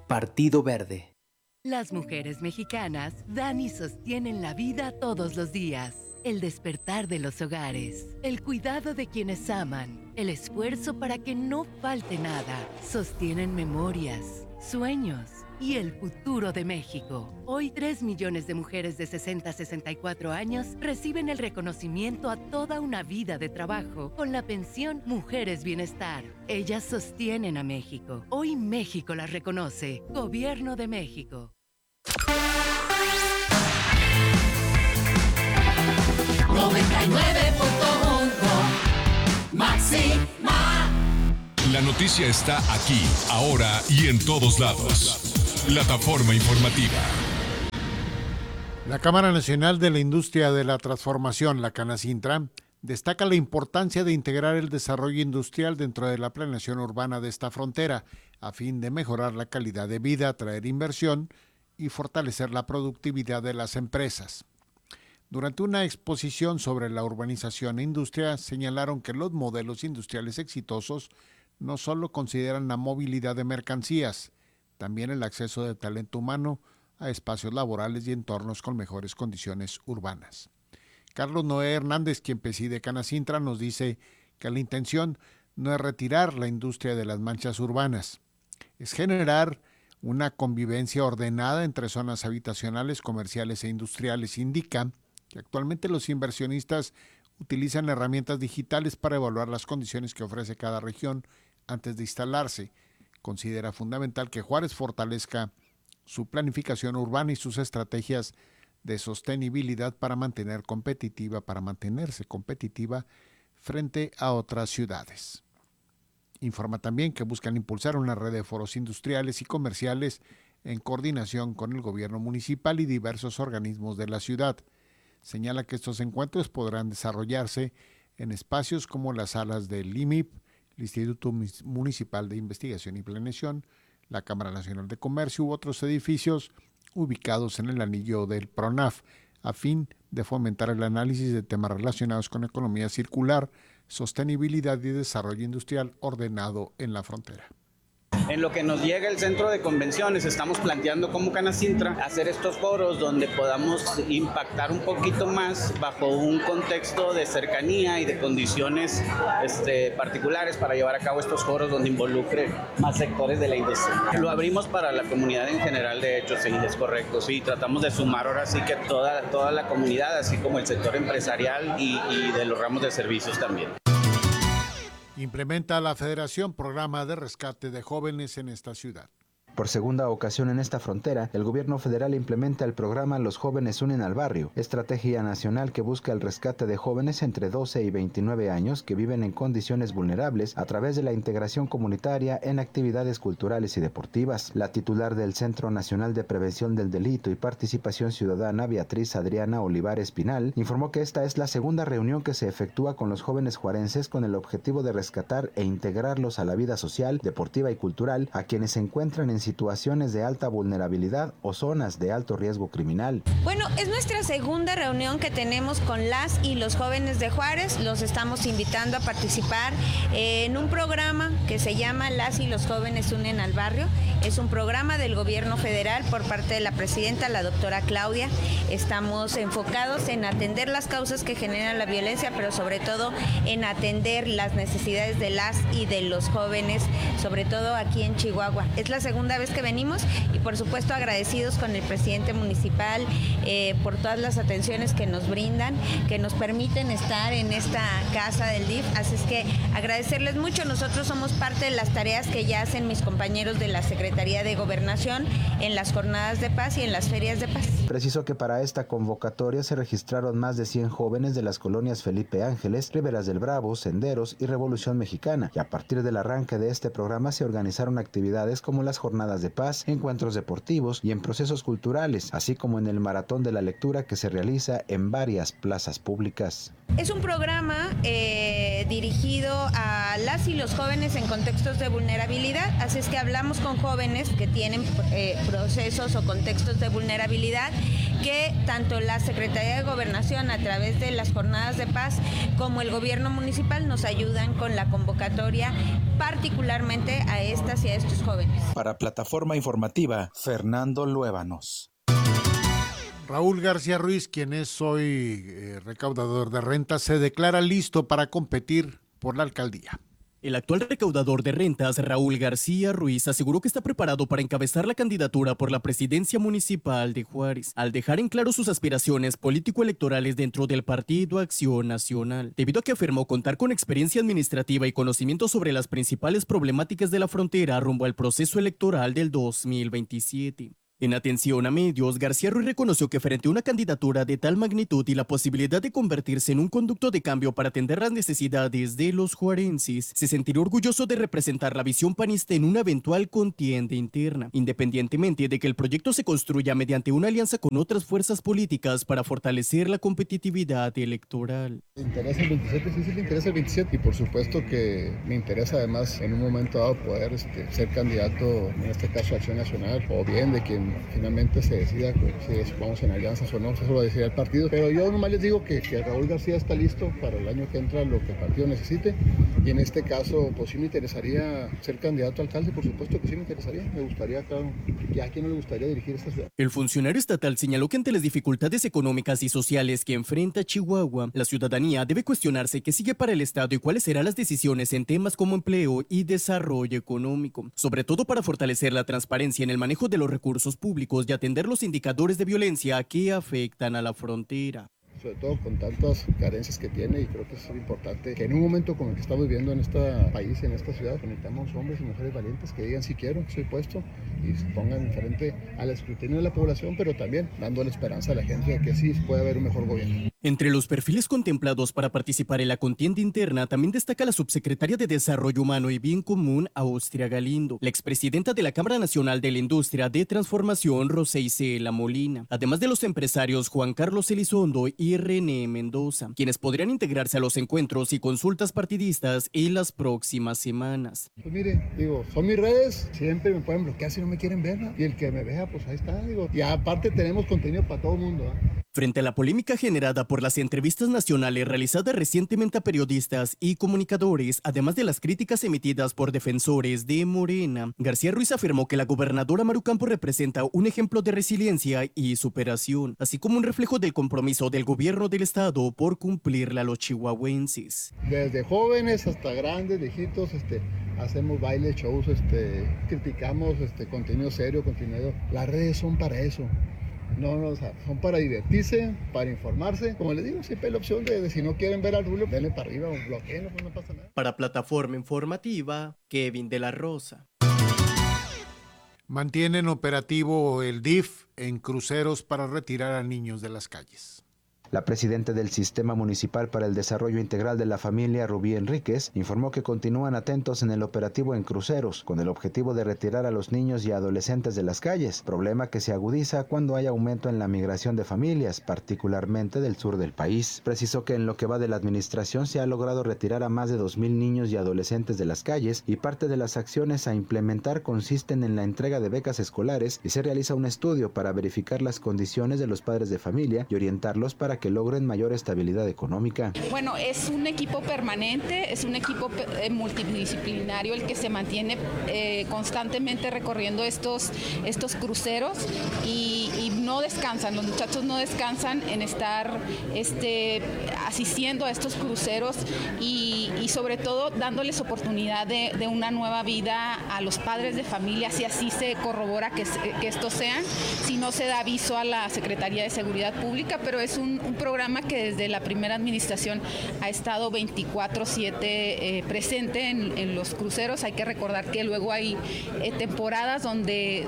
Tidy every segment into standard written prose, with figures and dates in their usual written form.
Partido Verde. Las mujeres mexicanas dan y sostienen la vida todos los días. El despertar de los hogares, el cuidado de quienes aman, el esfuerzo para que no falte nada. Sostienen memorias, sueños y el futuro de México. Hoy 3 millones de mujeres de 60 a 64 años reciben el reconocimiento a toda una vida de trabajo con la pensión Mujeres Bienestar. Ellas sostienen a México. Hoy México las reconoce. Gobierno de México. Máxima. La noticia está aquí, ahora y en todos lados. Plataforma informativa. La Cámara Nacional de la Industria de la Transformación, la Canacintra, destaca la importancia de integrar el desarrollo industrial dentro de la planeación urbana de esta frontera, a fin de mejorar la calidad de vida, atraer inversión y fortalecer la productividad de las empresas. Durante una exposición sobre la urbanización e industria, señalaron que los modelos industriales exitosos no solo consideran la movilidad de mercancías, también el acceso de talento humano a espacios laborales y entornos con mejores condiciones urbanas. Carlos Noé Hernández, quien preside Canacintra, nos dice que la intención no es retirar la industria de las manchas urbanas, es generar una convivencia ordenada entre zonas habitacionales, comerciales e industriales. Indica que actualmente los inversionistas utilizan herramientas digitales para evaluar las condiciones que ofrece cada región antes de instalarse. Considera fundamental que Juárez fortalezca su planificación urbana y sus estrategias de sostenibilidad para mantenerse competitiva frente a otras ciudades. Informa también que buscan impulsar una red de foros industriales y comerciales en coordinación con el gobierno municipal y diversos organismos de la ciudad. Señala que estos encuentros podrán desarrollarse en espacios como las salas del IMIP, el Instituto Municipal de Investigación y Planeación, la Cámara Nacional de Comercio u otros edificios ubicados en el anillo del PRONAF, a fin de fomentar el análisis de temas relacionados con economía circular, sostenibilidad y desarrollo industrial ordenado en la frontera. En lo que nos llega el centro de convenciones, estamos planteando como Canacintra hacer estos foros donde podamos impactar un poquito más bajo un contexto de cercanía y de condiciones particulares para llevar a cabo estos foros donde involucre más sectores de la industria. Lo abrimos para la comunidad en general, de hecho, sí, es correcto. Sí, tratamos de sumar ahora sí que toda la comunidad, así como el sector empresarial y de los ramos de servicios también. Implementa la Federación programa de rescate de jóvenes en esta ciudad. Por segunda ocasión en esta frontera, el gobierno federal implementa el programa Los Jóvenes Unen al Barrio, estrategia nacional que busca el rescate de jóvenes entre 12 y 29 años que viven en condiciones vulnerables a través de la integración comunitaria en actividades culturales y deportivas. La titular del Centro Nacional de Prevención del Delito y Participación Ciudadana, Beatriz Adriana Olivares Pinal, informó que esta es la segunda reunión que se efectúa con los jóvenes juarenses con el objetivo de rescatar e integrarlos a la vida social, deportiva y cultural a quienes se encuentran en situaciones de alta vulnerabilidad o zonas de alto riesgo criminal. Bueno, es nuestra segunda reunión que tenemos con las y los jóvenes de Juárez. Los estamos invitando a participar en un programa que se llama Las y los Jóvenes Unen al Barrio. Es un programa del gobierno federal por parte de la presidenta, la doctora Claudia. Estamos enfocados en atender las causas que generan la violencia, pero sobre todo en atender las necesidades de las y de los jóvenes, sobre todo aquí en Chihuahua. Es la segunda vez que venimos y por supuesto agradecidos con el presidente municipal por todas las atenciones que nos brindan, que nos permiten estar en esta casa del DIF, así es que agradecerles mucho. Nosotros somos parte de las tareas que ya hacen mis compañeros de la Secretaría de Gobernación en las jornadas de paz y en las ferias de paz. Precisó que para esta convocatoria se registraron más de 100 jóvenes de las colonias Felipe Ángeles, Riberas del Bravo, Senderos y Revolución Mexicana, y a partir del arranque de este programa se organizaron actividades como las jornadas de paz, encuentros deportivos y en procesos culturales, así como en el maratón de la lectura que se realiza en varias plazas públicas. Es un programa dirigido a las y los jóvenes en contextos de vulnerabilidad, así es que hablamos con jóvenes que tienen procesos o contextos de vulnerabilidad que tanto la Secretaría de Gobernación a través de las jornadas de paz como el gobierno municipal nos ayudan con la convocatoria particularmente a estas y a estos jóvenes. Para Plataforma Informativa, Fernando Luébanos. Raúl García Ruiz, quien es hoy recaudador de rentas, se declara listo para competir por la alcaldía. El actual recaudador de rentas, Raúl García Ruiz, aseguró que está preparado para encabezar la candidatura por la presidencia municipal de Juárez, al dejar en claro sus aspiraciones político-electorales dentro del Partido Acción Nacional, debido a que afirmó contar con experiencia administrativa y conocimiento sobre las principales problemáticas de la frontera rumbo al proceso electoral del 2027. En atención a medios, García Ruiz reconoció que frente a una candidatura de tal magnitud y la posibilidad de convertirse en un conducto de cambio para atender las necesidades de los juarenses, se sentirá orgulloso de representar la visión panista en una eventual contienda interna, independientemente de que el proyecto se construya mediante una alianza con otras fuerzas políticas para fortalecer la competitividad electoral. ¿Le interesa el 27? Sí, le interesa el 27 y por supuesto que me interesa además en un momento dado poder ser candidato, en este caso a Acción Nacional, o bien de quien finalmente se decida si vamos en alianzas o no, eso lo decidirá el partido, pero yo nomás les digo que Raúl García está listo para el año que entra lo que el partido necesite y en este caso pues sí me interesaría ser candidato a alcalde, por supuesto que sí me interesaría, me gustaría, claro, que a quién no le gustaría dirigir esta ciudad. El funcionario estatal señaló que ante las dificultades económicas y sociales que enfrenta Chihuahua, la ciudadanía debe cuestionarse qué sigue para el Estado y cuáles serán las decisiones en temas como empleo y desarrollo económico, sobre todo para fortalecer la transparencia en el manejo de los recursos públicos y atender los indicadores de violencia que afectan a la frontera. Sobre todo con tantas carencias que tiene y creo que es importante que en un momento como el que estamos viviendo en este país, en esta ciudad, necesitamos hombres y mujeres valientes que digan sí quiero, estoy puesto y se pongan frente al escrutinio de la población, pero también dando la esperanza a la gente de que sí puede haber un mejor gobierno. Entre los perfiles contemplados para participar en la contienda interna también destaca la subsecretaria de Desarrollo Humano y Bien Común, Austria Galindo, la expresidenta de la Cámara Nacional de la Industria de Transformación, Rosa Isela Molina, además de los empresarios Juan Carlos Elizondo y René Mendoza, quienes podrían integrarse a los encuentros y consultas partidistas en las próximas semanas. Pues mire, son mis redes, siempre me pueden bloquear si no me quieren ver, ¿no? Y el que me vea, pues ahí está, y aparte tenemos contenido para todo el mundo, ¿no? Frente a la polémica generada por las entrevistas nacionales realizadas recientemente a periodistas y comunicadores, además de las críticas emitidas por defensores de Morena, García Ruiz afirmó que la gobernadora Maru Campos representa un ejemplo de resiliencia y superación, así como un reflejo del compromiso del gobierno del estado por cumplirle a los chihuahuenses. Desde jóvenes hasta grandes, viejitos, hacemos bailes, shows, criticamos contenido serio, contenido. Las redes son para eso. No, o sea, son para divertirse, para informarse. Como les digo, siempre hay la opción de si no quieren ver al Rulo, denle para arriba o bloqueen, pues no pasa nada. Para Plataforma Informativa, Kevin de la Rosa. Mantienen operativo el DIF en cruceros para retirar a niños de las calles. La presidenta del Sistema Municipal para el Desarrollo Integral de la Familia, Rubí Enríquez, informó que continúan atentos en el operativo en cruceros, con el objetivo de retirar a los niños y adolescentes de las calles, problema que se agudiza cuando hay aumento en la migración de familias, particularmente del sur del país. Precisó que en lo que va de la administración se ha logrado retirar a más de 2,000 niños y adolescentes de las calles y parte de las acciones a implementar consisten en la entrega de becas escolares y se realiza un estudio para verificar las condiciones de los padres de familia y orientarlos para que logren mayor estabilidad económica. Bueno, es un equipo permanente, es un equipo multidisciplinario el que se mantiene constantemente recorriendo estos cruceros y no descansan, los muchachos no descansan en estar asistiendo a estos cruceros y sobre todo dándoles oportunidad de una nueva vida a los padres de familia, si así se corrobora que estos sean, si no se da aviso a la Secretaría de Seguridad Pública, pero es un programa que desde la primera administración ha estado 24/7 presente en los cruceros. Hay que recordar que luego hay temporadas donde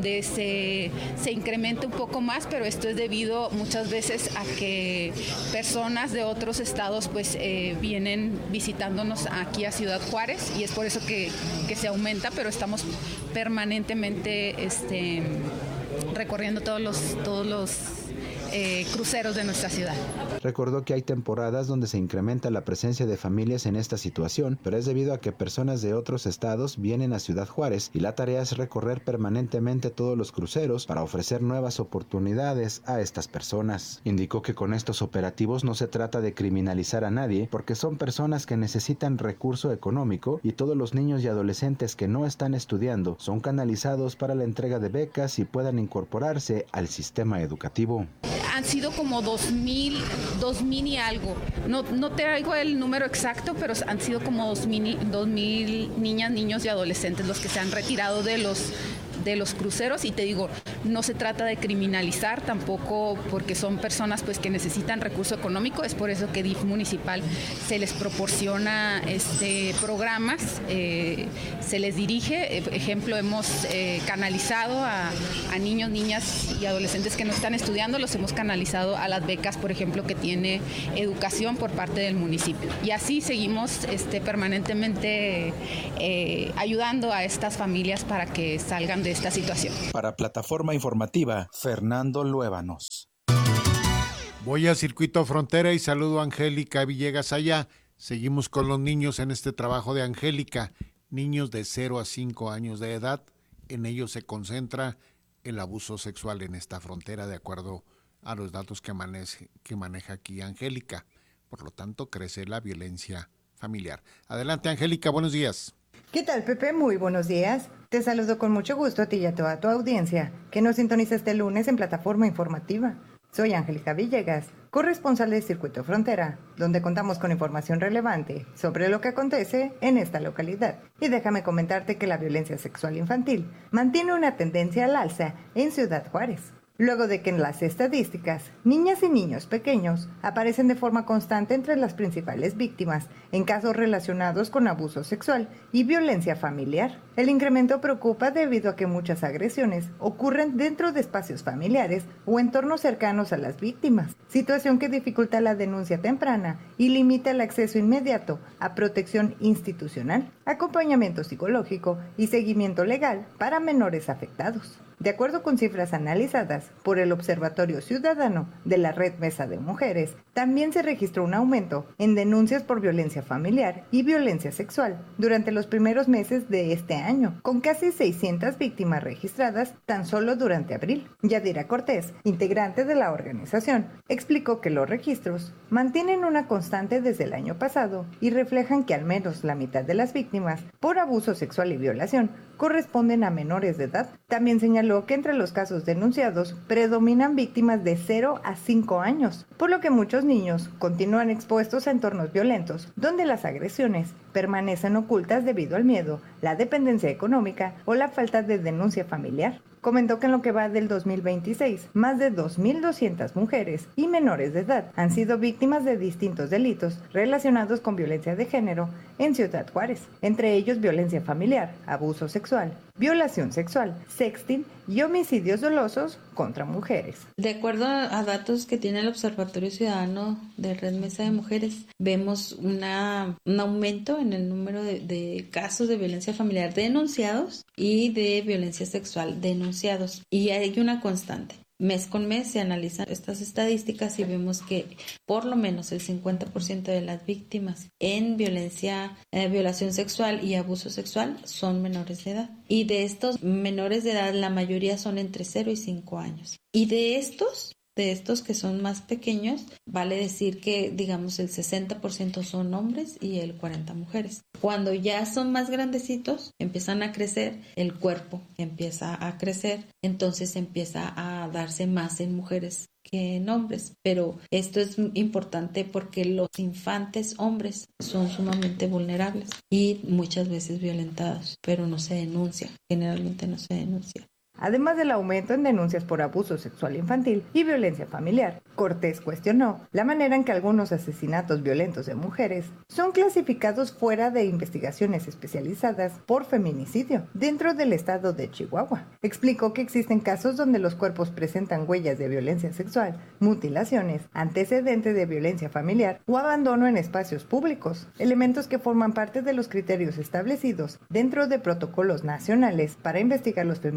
se incrementa un poco más, pero esto es debido muchas veces a que personas de otros estados pues vienen visitándonos aquí a Ciudad Juárez y es por eso que se aumenta, pero estamos permanentemente recorriendo todos los cruceros de nuestra ciudad. Recordó que hay temporadas donde se incrementa la presencia de familias en esta situación, pero es debido a que personas de otros estados vienen a Ciudad Juárez y la tarea es recorrer permanentemente todos los cruceros para ofrecer nuevas oportunidades a estas personas. Indicó que con estos operativos no se trata de criminalizar a nadie, porque son personas que necesitan recurso económico y todos los niños y adolescentes que no están estudiando son canalizados para la entrega de becas y puedan incorporarse al sistema educativo. Han sido como 2,000 y algo. No traigo el número exacto, pero han sido como 2,000 niñas, niños y adolescentes los que se han retirado de los cruceros, y te digo, no se trata de criminalizar tampoco, porque son personas pues que necesitan recurso económico. Es por eso que DIF municipal se les proporciona programas, se les dirige. Ejemplo, hemos canalizado a niños, niñas y adolescentes que no están estudiando, los hemos canalizado a las becas, por ejemplo, que tiene educación por parte del municipio. Y así seguimos permanentemente ayudando a estas familias para que salgan de esta situación. Para Plataforma Informativa, Fernando Luébanos. Voy a Circuito Frontera y saludo a Angélica Villegas allá. Seguimos con los niños en este trabajo de Angélica. Niños de 0 a 5 años de edad. En ellos se concentra el abuso sexual en esta frontera, de acuerdo a los datos que maneja aquí Angélica. Por lo tanto, crece la violencia familiar. Adelante, Angélica, buenos días. ¿Qué tal, Pepe? Muy buenos días. Te saludo con mucho gusto a ti y a toda tu audiencia que nos sintoniza este lunes en Plataforma Informativa. Soy Angélica Villegas, corresponsal de Circuito Frontera, donde contamos con información relevante sobre lo que acontece en esta localidad. Y déjame comentarte que la violencia sexual infantil mantiene una tendencia al alza en Ciudad Juárez, luego de que en las estadísticas, niñas y niños pequeños aparecen de forma constante entre las principales víctimas en casos relacionados con abuso sexual y violencia familiar. El incremento preocupa debido a que muchas agresiones ocurren dentro de espacios familiares o entornos cercanos a las víctimas, situación que dificulta la denuncia temprana y limita el acceso inmediato a protección institucional, acompañamiento psicológico y seguimiento legal para menores afectados. De acuerdo con cifras analizadas por el Observatorio Ciudadano de la Red Mesa de Mujeres, también se registró un aumento en denuncias por violencia familiar y violencia sexual durante los primeros meses de este año, con casi 600 víctimas registradas tan solo durante abril. Yadira Cortés, integrante de la organización, explicó que los registros mantienen una constante desde el año pasado y reflejan que al menos la mitad de las víctimas por abuso sexual y violación corresponden a menores de edad. También señaló que entre los casos denunciados predominan víctimas de 0 a 5 años, por lo que muchos niños continúan expuestos a entornos violentos, donde las agresiones permanecen ocultas debido al miedo, la dependencia económica o la falta de denuncia familiar. Comentó que en lo que va del 2026, más de 2.200 mujeres y menores de edad han sido víctimas de distintos delitos relacionados con violencia de género en Ciudad Juárez, entre ellos violencia familiar, abuso sexual, violación sexual, sexting y homicidios dolosos contra mujeres. De acuerdo a datos que tiene el Observatorio Ciudadano de Red Mesa de Mujeres, vemos un aumento en el número de casos de violencia familiar denunciados y de violencia sexual denunciados. Y hay una constante. Mes con mes se analizan estas estadísticas y vemos que por lo menos el 50% de las víctimas en violación sexual y abuso sexual son menores de edad. Y de estos menores de edad, la mayoría son entre 0 y 5 años. Y de estos que son más pequeños, vale decir que, digamos, el 60% son hombres y el 40% mujeres. Cuando ya son más grandecitos, empiezan a crecer, el cuerpo empieza a crecer, entonces empieza a darse más en mujeres que en hombres. Pero esto es importante porque los infantes hombres son sumamente vulnerables y muchas veces violentados, pero no se denuncia, generalmente no se denuncia. Además del aumento en denuncias por abuso sexual infantil y violencia familiar, Cortés cuestionó la manera en que algunos asesinatos violentos de mujeres son clasificados fuera de investigaciones especializadas por feminicidio dentro del estado de Chihuahua. Explicó que existen casos donde los cuerpos presentan huellas de violencia sexual, mutilaciones, antecedentes de violencia familiar o abandono en espacios públicos, elementos que forman parte de los criterios establecidos dentro de protocolos nacionales para investigar los feminicidios.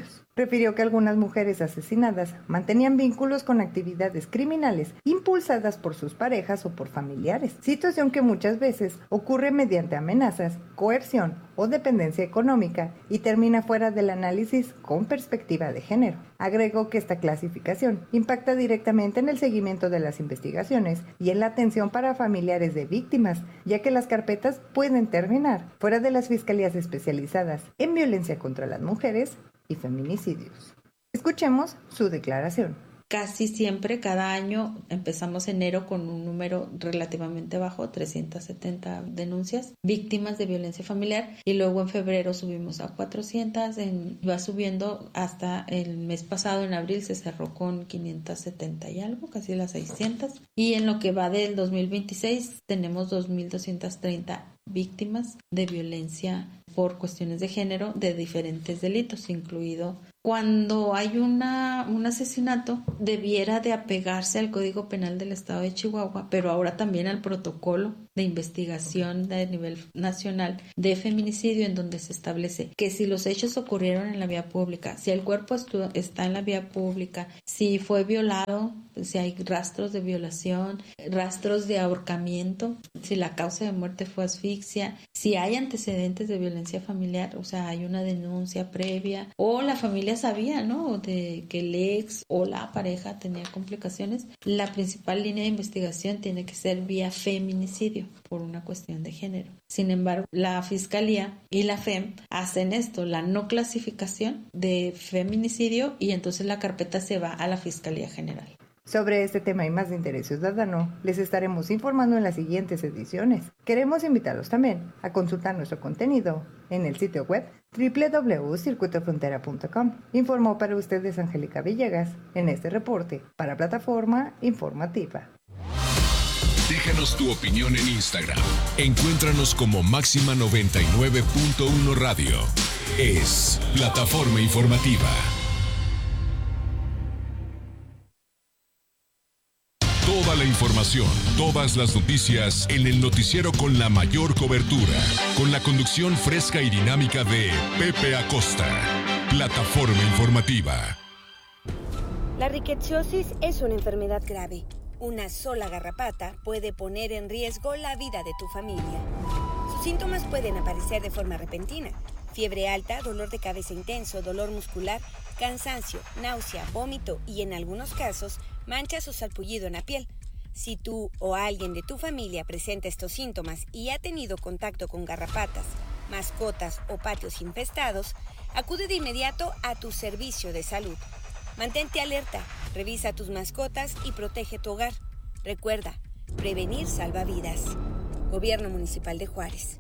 feminicidios. Refirió que algunas mujeres asesinadas mantenían vínculos con actividades criminales impulsadas por sus parejas o por familiares, situación que muchas veces ocurre mediante amenazas, coerción o dependencia económica y termina fuera del análisis con perspectiva de género. Agregó que esta clasificación impacta directamente en el seguimiento de las investigaciones y en la atención para familiares de víctimas, ya que las carpetas pueden terminar fuera de las fiscalías especializadas en violencia contra las mujeres y feminicidios. Escuchemos su declaración. Casi siempre, cada año, empezamos enero con un número relativamente bajo, 370 denuncias, víctimas de violencia familiar, y luego en febrero subimos a 400, va subiendo hasta el mes pasado, en abril, se cerró con 570 y algo, casi las 600, y en lo que va del 2026 tenemos 2.230 víctimas de violencia por cuestiones de género de diferentes delitos, incluido cuando hay un asesinato, debiera de apegarse al Código Penal del Estado de Chihuahua, pero ahora también al protocolo de investigación de nivel nacional de feminicidio, en donde se establece que si los hechos ocurrieron en la vía pública, si el cuerpo está en la vía pública, si fue violado, si hay rastros de violación, rastros de ahorcamiento, si la causa de muerte fue asfixia, si hay antecedentes de violencia familiar, o sea, hay una denuncia previa, o la familia sabía, ¿no?, de que el ex o la pareja tenía complicaciones, la principal línea de investigación tiene que ser vía feminicidio por una cuestión de género. Sin embargo, la Fiscalía y la FEM hacen esto, la no clasificación de feminicidio, y entonces la carpeta se va a la Fiscalía General. Sobre este tema y más de interés ciudadano, les estaremos informando en las siguientes ediciones. Queremos invitarlos también a consultar nuestro contenido en el sitio web www.circuitofrontera.com. Informó para ustedes Angélica Villegas en este reporte para Plataforma Informativa. Déjanos tu opinión en Instagram. Encuéntranos como Máxima 99.1 Radio. Es Plataforma Informativa. Toda la información, todas las noticias en el noticiero con la mayor cobertura, con la conducción fresca y dinámica de Pepe Acosta. Plataforma Informativa. La rickettsiosis es una enfermedad grave. Una sola garrapata puede poner en riesgo la vida de tu familia. Sus síntomas pueden aparecer de forma repentina: fiebre alta, dolor de cabeza intenso, dolor muscular, cansancio, náusea, vómito y, en algunos casos, manchas o sarpullido en la piel. Si tú o alguien de tu familia presenta estos síntomas y ha tenido contacto con garrapatas, mascotas o patios infestados, acude de inmediato a tu servicio de salud. Mantente alerta, revisa a tus mascotas y protege tu hogar. Recuerda, prevenir salva vidas. Gobierno Municipal de Juárez.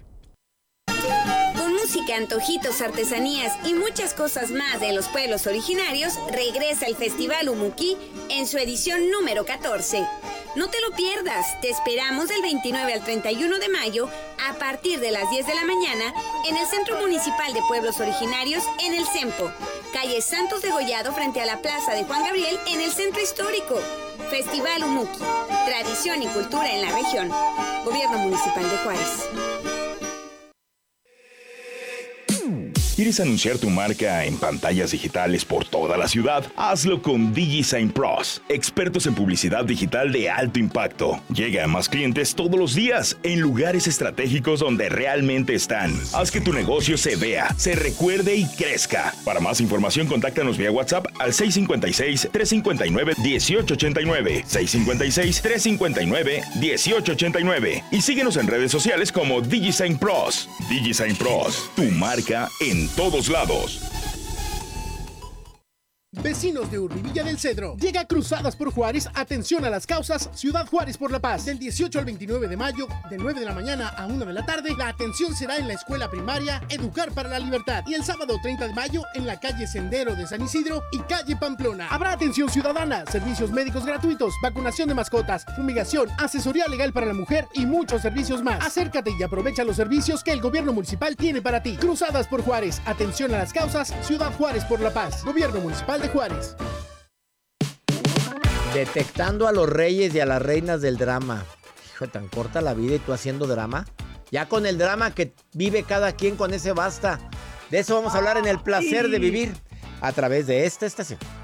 Con música, antojitos, artesanías y muchas cosas más de los pueblos originarios, regresa el Festival Umuquí en su edición número 14. No te lo pierdas, te esperamos del 29 al 31 de mayo a partir de las 10 de la mañana en el Centro Municipal de Pueblos Originarios en el CEMPO, calle Santos Degollado frente a la Plaza de Juan Gabriel en el Centro Histórico. Festival Umuquí, tradición y cultura en la región. Gobierno Municipal de Juárez. ¿Quieres anunciar tu marca en pantallas digitales por toda la ciudad? Hazlo con DigiSign Pros, expertos en publicidad digital de alto impacto. Llega a más clientes todos los días, en lugares estratégicos donde realmente están. Haz que tu negocio se vea, se recuerde y crezca. Para más información, contáctanos vía WhatsApp al 656-359-1889, 656-359-1889 y síguenos en redes sociales como DigiSign Pros. DigiSign Pros, tu marca en todos lados. Vecinos de Urbivilla del Cedro, llega Cruzadas por Juárez, atención a las causas, Ciudad Juárez por la Paz. Del 18 al 29 de mayo, de 9 de la mañana a 1 de la tarde, la atención será en la escuela primaria Educar para la Libertad. Y el sábado 30 de mayo, en la calle Sendero de San Isidro y calle Pamplona. Habrá atención ciudadana, servicios médicos gratuitos, vacunación de mascotas, fumigación, asesoría legal para la mujer y muchos servicios más. Acércate y aprovecha los servicios que el gobierno municipal tiene para ti. Cruzadas por Juárez, atención a las causas, Ciudad Juárez por la Paz. Gobierno Municipal de Juárez. Detectando a los reyes y a las reinas del drama. Hijo, tan corta la vida y tú haciendo drama. Ya con el drama que vive cada quien, con ese basta. De eso vamos a hablar en El Placer de Vivir. a través de esta estación.